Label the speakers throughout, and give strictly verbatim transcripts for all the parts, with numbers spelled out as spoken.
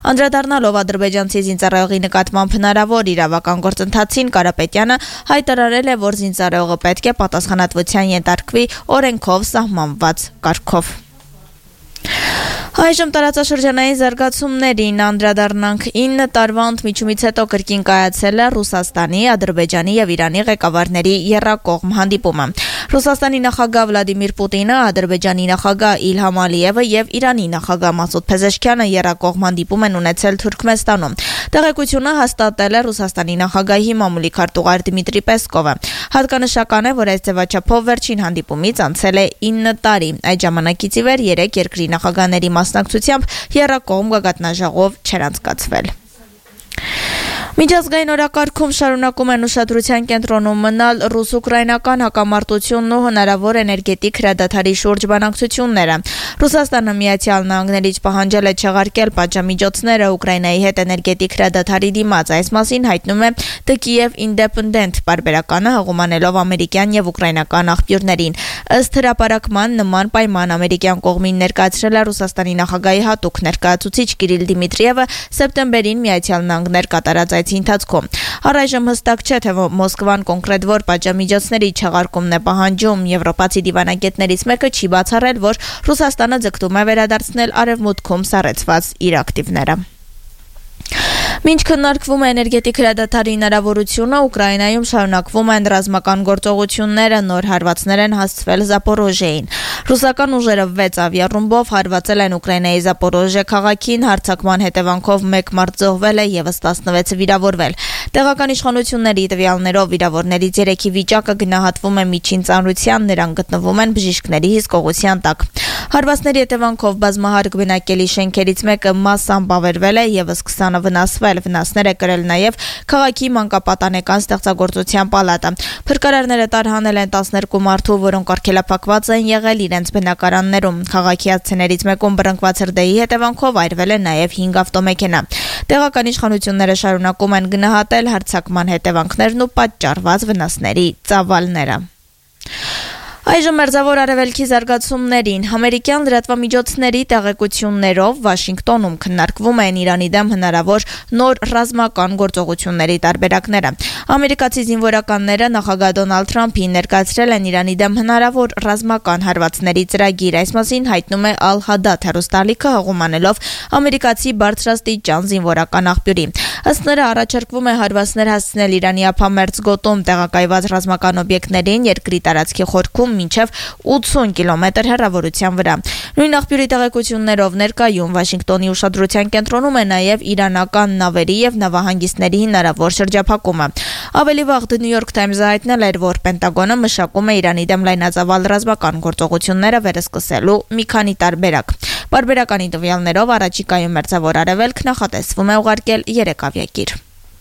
Speaker 1: Անդրադառնալով ադրբեջանցի զինծառայողի նկատմամբ հնարավոր իրավական գործընթացին, Կարապետյանը հայտարարել է, որ զինծառայողը պետք է պատասխանատվության ենթարկվի օրենքով սահմանված կարգով։ Այժմ տարածաշրջանային զարգացումներին անդրադառնանք ինը տարվա ընդմիջումից հետո կրկին կայացել է Ռուսաստանի, Ադրբեջանի եւ Իրանի ղեկավարների եռակողմ հանդիպումը։ Ռուսաստանի նախագահ Վլադիմիր Պուտինը, Ադրբեջանի նախագահ Իլհամ Ալիևը եւ Իրանի նախագահ Մասուդ Փեզեշքյանը եռակողմ հանդիպում են ունեցել Թուրքմենստանում։ Տեղեկությունը հաստատել է Ռուսաստանի նախագահի մամուլի քարտուղար Դմիտրի Պեսկովը։ Հատկանշական է, որ այս ձևաչափով վերջին հանդիպումից անցել է ինը տարի։ Այդ ժամանակից ի վեր երեք երկրի նախագահների մասնակցությամբ եռակողմ գագաթնաժողով չէր անցկացվել։ Միջազգային օրակարգում շարունակում են ուշադրության կենտրոնում մնալ ռուս-ուկրաինական հակամարտությունն ու հնարավոր էներգետիկ հրադադարի շուրջ բանակցությունները։ Ռուսաստանը Միացյալ Նահանգներից պահանջել է չեղարկել պատժամիջոցները Ուկրաինայի հետ էներգետիկ հրադադարի դիմաց։ Այս մասին հայտնում է The Kyiv Independent պարբերականը, հղումանելով ամերիկյան եւ ուկրաինական աղբյուրներին։ Ըստ հրապարակման, նման պայման ամերիկյան կողմին ներկայացրել է Ռուսաստանի նախագահի հատուկ ներկայացուցիչ Կիրիլ Դիմիտրիևը սեպտեմբերին Միացյալ Նահանգներ կատարած ընթացքում։ Առայժմ հստակ չէ, թե Մոսկվան կոնկրետ որ պատժամիջոցների չեղարկումն է պահանջում։ Եվրոպացի դիվանագետներից մեկը չի բացառել, որ Ռուսաստանը ձգտում է վերադարձնել արևմուտքում սառեցված իր ակտիվները։ Մինչ քննարկվում է էներգետիկ հրադադարի հնարավորությունը, Ուկրաինայում շարունակվում են ռազմական գործողությունները, նոր հարվածներ են հասցվել Զապորոժիեին։ Ռուսական ուժերը վեց ավիառումբով հարվածել են Ուկրաինայի Զապորոժիե քաղաքին, հարձակման հետևանքով մեկ մարդ զոհվել է, ևս տասնվեցը վիրավորվել։ Տեղական իշխանությունների տվյալներով վիրավորներից երեքի վիճակը գնահատվում է միջին ծանրության, նրանք գտնվում են բժիշկների հսկողության տակ։ Հարվածների հետևանքով բազմահարկ բնակելի շենքերից մեկը մասամբ ավերվել է, ևս քսանը վնասվել։ Վնասներ է կրել նաև քաղաքի մանկապատանեկան ստեղծագործության պալատը։ Փրկարարները տարհանել են տասներկու մարդու, որոնք արգելափակված են եղել իրենց բնակարաններում։ Քաղաքի ացցեներից մեկում բռնկված հրդեհի հետևանքով այրվել է նաև հինգ ավտոմեքենա։ Տեղական իշխանությունները շարունակում են գնահատել հարձակման հետևանքներն ու պատճառված վնասների ծավալները։ Այժմ մերձավոր արևելքի զարգացումներին ամերիկյան լրատվամիջոցների տեղեկություններով Վաշինգտոնում քննարկվում են Իրանի դեմ հնարավոր նոր ռազմական գործողությունների տարբերակները։ Ամերիկացի զինվորականները նախագահ Դոնալդ Թրամփին ներկայացրել են Իրանի դեմ հնարավոր ռազմական հարվածների ծրագիր։ Այս մասին հայտնում է Al-Hadad հեռուստալիքը, հղումանելով ամերիկացի բարձրաստիճան զինվորական աղբյուրի։ Ըստ նրա առաջարկվում է հարվածներ հասցնել Իրանի ափամերձ գոտում տեղակայված ռազմական օբյեկտներին երկրի տարածքի խորքում մինչև ութսուն կիլոմետր հեռավորության վրա։ Նույն աղբյուրի տեղեկություններով ներկայում Վաշինգտոնի ուշադրության կենտրոնում է նաև իրանական նավերի եւ նավահանգիստների հնարավոր շրջափակումը։ Ավելի վաղ The New York Times-ը հայտնել էր, որ Պենտագոնը մշակում է Իրանի դեմ լայնածավալ ռազմական գործողությունները վերսկսելու մի քանի տարբերակ։ Պարբերականի տվյալներով առաջիկայում մերձավոր արևելք նախատեսվում է ուղարկել երեք ավիակիր։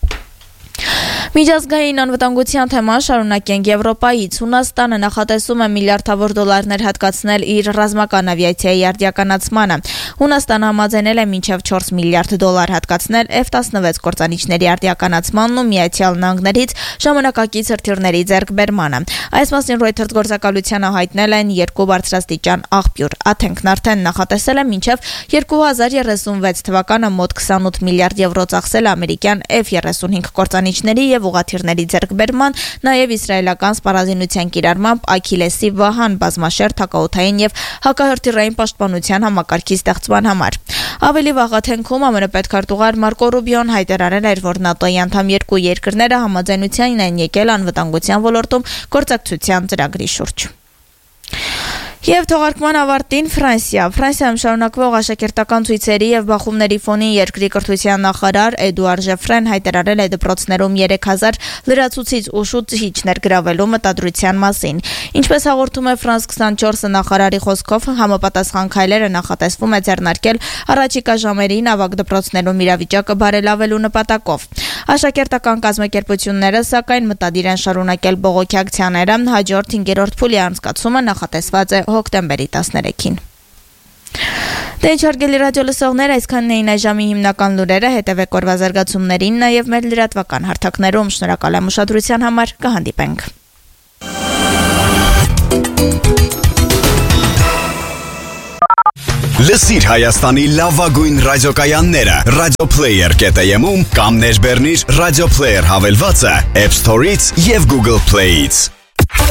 Speaker 1: Միջազգային անվտանգության թեման շարունակենք Եվրոպայից։ Հունաստանը նախատեսում է միլիարդավոր դոլարներ հատկացնել իր ռազմական ավիացիայի արդիականացմանը։ Հունաստանը համաձայնել է մինչև չորս միլիարդ դոլար հատկացնել F տասնվեց կործանիչների արդիականացմանն ու Միացյալ Նահանգներից ժամանակակից հրթիռների ձեռքբերմանը։ Այս մասին Reuters գործակալությանը հայտնել են երկու բարձրաստիճան աղբյուր։ Աթենքն արդեն նախատեսել է մինչև երկու հազար երեսունվեց թվականը մոտ քսանութ միլիարդ եվրո ծախսել ամերիկյան F երեսունհինգ կործանիչների եւ ուղաթիռների ձեռքբերման, նաև իսրայելական սպառազինության կիրառմամբ Աքիլեսի վահան բազմաշերտ հակաօդային եւ հակահրթիռային պաշտպանության համակարգի ստեղծման համար։ Ավելի վաղ Աթենքում ԱՄՆ պետքարտուղար Մարկո Ռուբիոն հայտարարել էր, որ ՆԱՏՕ-ի անդամ երկու երկրները համաձայնության են եկել անվտանգության ոլորտում գործակցության ծրագրի շուրջ։ Եվ թողարկման ավարտին Ֆրանսիա։ Ֆրանսիայում շարունակվող աշակերտական ցույցերի եւ բախումների ֆոնին երկրի կրթության նախարար Էդուար Ժեֆրեն հայտարարել է դպրոցներում երեք հազար լրացուցիչ ու շուտիչ ներգրավելու մտադրության մասին։ Ինչպես հաղորդում է Ֆրանս քսանչորսը նախարարի խոսքով, համապատասխան քայլերը նախատեսվում է ձեռնարկել առաջիկա ժամերին ավագ դպրոցներում իրավիճակը բարելավելու նպատակով։ Աշակերտական կազմակերպությունները սակայն մտադիր են շարունակել բողոքի ակցիաները։ Հաջորդ հինգերորդ փուլի անցկացումը նախատեսված է հոկտեմբերի տասներեքին։ Դե հարգելի ռադիո լսողներ, այսքանն էին այժմի հիմնական լուրերը, հետևեք օրվա զարգացումներին, նաև մեր լրատվական հարթակներում։ Շնորհակալ եմ ուշադրության համար, կհանդիպենք։
Speaker 2: Լսիր Հայաստանի լավագույն ռադիոկայանները radioplayer.am-ում կամ ներբեռնիր Radio Player հավելվածը App Store-ից եւ Google Play-ից։